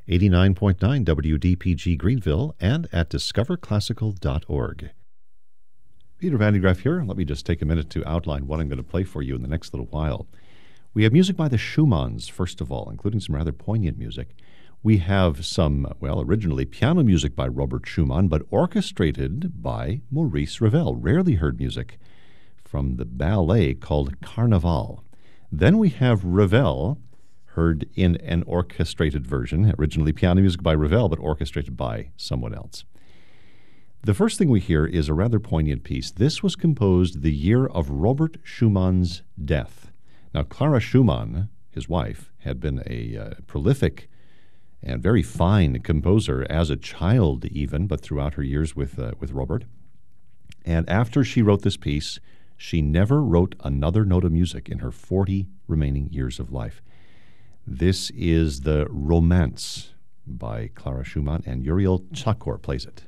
89.9 WDPG Greenville, and at discoverclassical.org. Peter Van de Graaff here. Let me just take a minute to outline what I'm going to play for you in the next little while. We have music by the Schumanns, first of all, including some rather poignant music. We have some, originally piano music by Robert Schumann, but orchestrated by Maurice Ravel. Rarely heard music from the ballet called Carnaval. Then we have Ravel, heard in an orchestrated version, originally piano music by Ravel, but orchestrated by someone else. The first thing we hear is a rather poignant piece. This was composed the year of Robert Schumann's death. Now, Clara Schumann, his wife, had been a prolific and very fine composer as a child even, but throughout her years with Robert. And after she wrote this piece, she never wrote another note of music in her 40 remaining years of life. This is the Romance by Clara Schumann, and Uriel Chakor plays it.